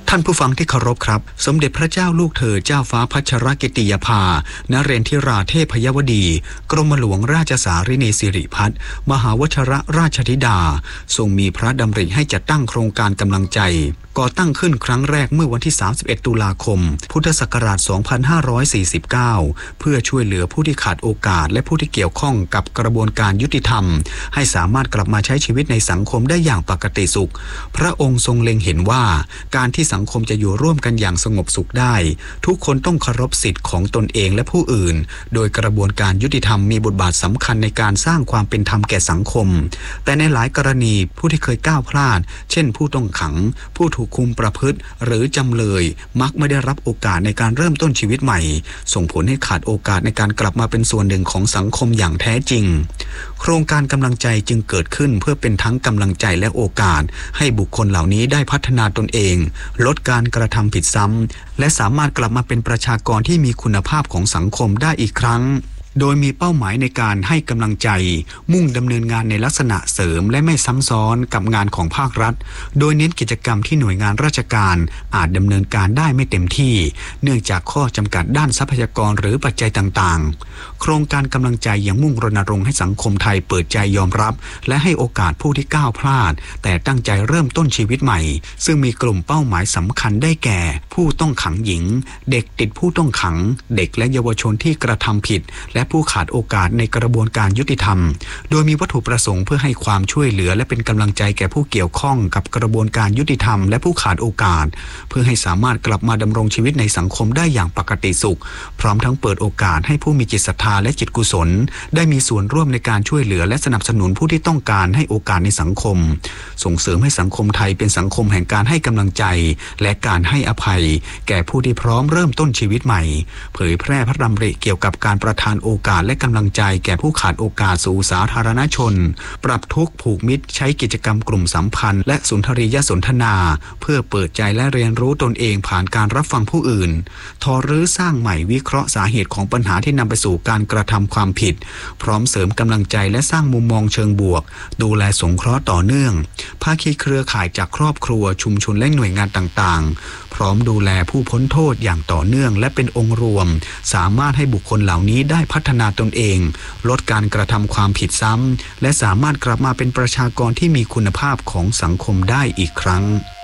ท่านผู้ฟังที่เคารพครับสมเด็จพระเจ้าลูกเธอเจ้าฟ้าพัชรกิติยาภานเรนทิราเทพยวดีกรมหลวงราชสารินีสิริพัฒน์มหาวชิรราชธิดาทรงมีพระดำริให้จัดตั้งโครงการกำลังใจก่อตั้งขึ้นครั้งแรกเมื่อวันที่31ตุลาคมพุทธศักราช2549เพื่อช่วยเหลือผู้ที่ขาดโอกาสและผู้ที่เกี่ยวข้องกับกระบวนการยุติธรรมให้สามารถกลับมาใช้ชีวิตในสังคมได้อย่างปกติสุขพระองค์ทรงเล็งเห็นว่าการที่สังคมจะอยู่ร่วมกันอย่างสงบสุขได้ทุกคนต้องเคารพสิทธิ์ของตนเองและผู้อื่นโดยกระบวนการยุติธรรมมีบทบาทสำคัญในการสร้างความเป็นธรรมแก่สังคมแต่ในหลายกรณีผู้ที่เคยก้าวพลาดเช่นผู้ต้องขังผู้ถูกคุมประพฤติหรือจำเลยมักไม่ได้รับโอกาสในการเริ่มต้นชีวิตใหม่ส่งผลให้ขาดโอกาสในการกลับมาเป็นส่วนหนึ่งของสังคมอย่างแท้จริงโครงการกำลังใจจึงเกิดขึ้นเพื่อเป็นทั้งกำลังใจและโอกาสให้บุคคลเหล่านี้ได้พัฒนาตนเองลดการกระทำผิดซ้ำและสามารถกลับมาเป็นประชากรที่มีคุณภาพของสังคมได้อีกครั้งโดยมีเป้าหมายในการให้กำลังใจมุ่งดำเนินงานในลักษณะเสริมและไม่ซ้ำซ้อนกับงานของภาครัฐโดยเน้นกิจกรรมที่หน่วยงานราชการอาจดำเนินการได้ไม่เต็มที่เนื่องจากข้อจำกัดด้านทรัพยากรหรือปัจจัยต่างๆโครงการกำลังใจยังมุ่งรณรงค์ให้สังคมไทยเปิดใจยอมรับและให้โอกาสผู้ที่ก้าวพลาดแต่ตั้งใจเริ่มต้นชีวิตใหม่ซึ่งมีกลุ่มเป้าหมายสำคัญได้แก่ผู้ต้องขังหญิงเด็กติดผู้ต้องขังเด็กและเยาวชนที่กระทำผิดและผู้ขาดโอกาสในกระบวนการยุติธรรมโดยมีวัตถุประสงค์เพื่อให้ความช่วยเหลือและเป็นกำลังใจแก่ผู้เกี่ยวข้องกับกระบวนการยุติธรรมและผู้ขาดโอกาสเพื่อให้สามารถกลับมาดำรงชีวิตในสังคมได้อย่างปกติสุขพร้อมทั้งเปิดโอกาสให้ผู้มีจิตศรัทธาและจิตกุศลได้มีส่วนร่วมในการช่วยเหลือและสนับสนุนผู้ที่ต้องการให้โอกาสในสังคมส่งเสริมให้สังคมไทยเป็นสังคมแห่งการให้กำลังใจและการให้อภัยแก่ผู้ที่พร้อมเริ่มต้นชีวิตใหม่เผยแพร่พระดำริเกี่ยวกับการประทานโอกาสและกำลังใจแก่ผู้ขาดโอกาสสู่สาธารณชนปรับทุกข์ผูกมิตรใช้กิจกรรมกลุ่มสัมพันธ์และสุนทรียสนทนาเพื่อเปิดใจและเรียนรู้ตนเองผ่านการรับฟังผู้อื่นทอรื้อสร้างใหม่วิเคราะห์สาเหตุของปัญหาที่นำไปสู่การกระทำความผิดพร้อมเสริมกำลังใจและสร้างมุมมองเชิงบวกดูแลสงเคราะห์ต่อเนื่องภาคีเครือข่ายจากครอบครัวชุมชนและหน่วยงานต่างๆพร้อมดูแลผู้พ้นโทษอย่างต่อเนื่องและเป็นองค์รวมสามารถให้บุคคลเหล่านี้ได้พัฒนาตนเองลดการกระทำความผิดซ้ำและสามารถกลับมาเป็นประชากรที่มีคุณภาพของสังคมได้อีกครั้ง